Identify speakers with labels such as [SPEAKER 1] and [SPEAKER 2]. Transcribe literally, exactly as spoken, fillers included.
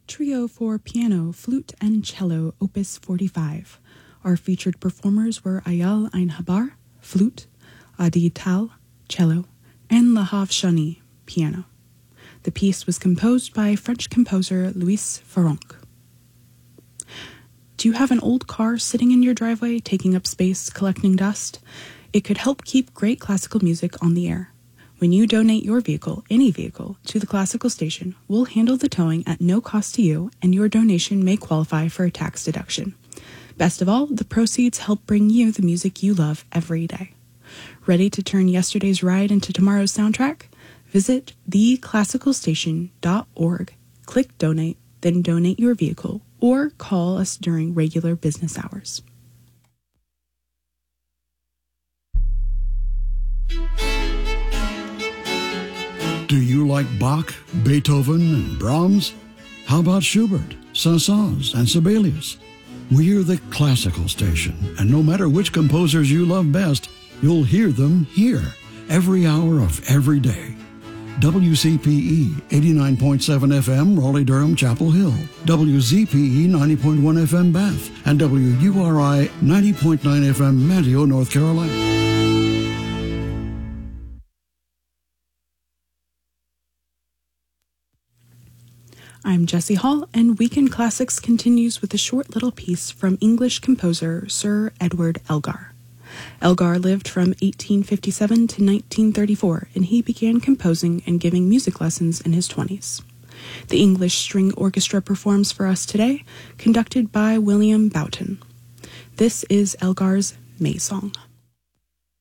[SPEAKER 1] Trio for Piano, Flute, and Cello, Opus forty-five. Our featured performers were Ayal Einhabar, flute, Adi Tal, cello, and Lahav Shani, piano. The piece was composed by French composer Louis Farrenc. Do you have an old car sitting in your driveway, taking up space, collecting dust? It could help keep great classical music on the air. When you donate your vehicle, any vehicle, to the classical station, we'll handle the towing at no cost to you, and your donation may qualify for a tax deduction. Best of all, the proceeds help bring you the music you love every day. Ready to turn yesterday's ride into tomorrow's soundtrack? Visit the classical station dot org, click Donate, then donate your vehicle, or call us during regular business hours.
[SPEAKER 2] Do you like Bach, Beethoven, and Brahms? How about Schubert, Saint-Saëns, and Sibelius? We're the classical station, and no matter which composers you love best, you'll hear them here, every hour of every day. W C P E eighty-nine point seven F M, Raleigh-Durham, Chapel Hill, W Z P E ninety point one F M, Bath, and W U R I ninety point nine F M, Manteo, North Carolina.
[SPEAKER 1] I'm Jessie Hall, and Weekend Classics continues with a short little piece from English composer Sir Edward Elgar. Elgar lived from eighteen fifty-seven to nineteen thirty-four, and he began composing and giving music lessons in his twenties. The English String Orchestra performs for us today, conducted by William Boughton. This is Elgar's May Song.